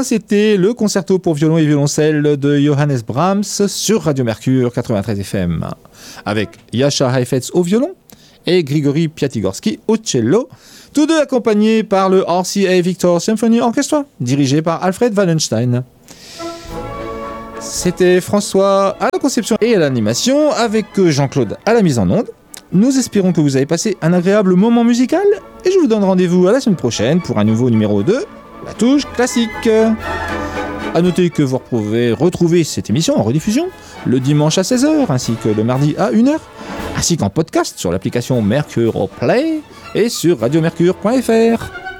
ça, c'était le concerto pour violon et violoncelle de Johannes Brahms sur Radio Mercure 93 FM, avec Jascha Heifetz au violon et Grigory Piatigorsky au cello, tous deux accompagnés par le RCA Victor Symphony Orchestra, dirigé par Alfred Wallenstein. C'était François à la conception et à l'animation, avec Jean-Claude à la mise en onde. Nous espérons que vous avez passé un agréable moment musical, et je vous donne rendez-vous à la semaine prochaine pour un nouveau numéro de La Touche Classique. A noter que vous pouvez retrouver cette émission en rediffusion le dimanche à 16h, ainsi que le mardi à 1h, ainsi qu'en podcast sur l'application Mercure Play et sur radiomercure.fr.